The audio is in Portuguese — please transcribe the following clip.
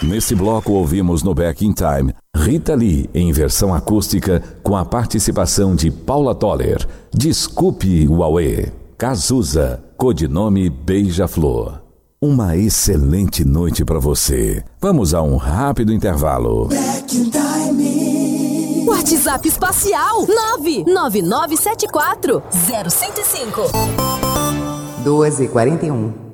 Nesse bloco ouvimos no Back in Time Rita Lee em versão acústica com a participação de Paula Toller. Desculpe o Auê. Cazuza, codinome Beija-Flor. Uma excelente noite para você. Vamos a um rápido intervalo. Back in Time. WhatsApp espacial 99974 0105. 12h41.